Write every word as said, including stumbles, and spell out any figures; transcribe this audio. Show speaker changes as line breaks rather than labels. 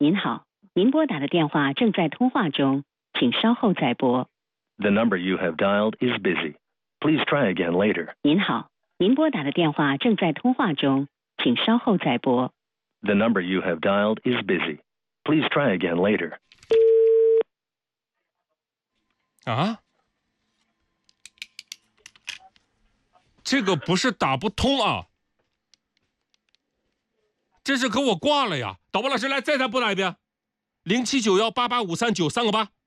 您好，您拨打的电话正在通话中，请稍后再拨。
The number you have dialed is busy. Please try again later.
您好，您拨打的电话正在通话中，请稍后再拨。
The number you have dialed is busy. Please try again later.
啊？这个不是打不通啊，这是给我挂了呀！导播老师来再再拨打一遍，零七九幺八八五三九三个八。